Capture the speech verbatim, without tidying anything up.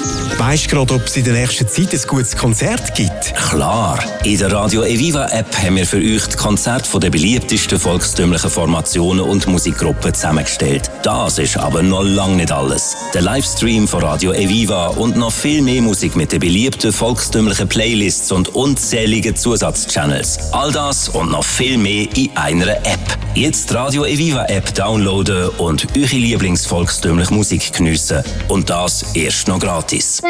Weisst du gerade, ob es in der nächsten Zeit ein gutes Konzert gibt? Klar! In der Radio Eviva App haben wir für euch die Konzerte der beliebtesten volkstümlichen Formationen und Musikgruppen zusammengestellt. Das ist aber noch lange nicht alles. Der Livestream von Radio Eviva und noch viel mehr Musik mit den beliebten volkstümlichen Playlists und unzähligen Zusatzchannels. All das und noch viel mehr in einer App. Jetzt die Radio Eviva App downloaden und eure Lieblingsvolkstümliche Musik geniessen. Und das erst noch gratis.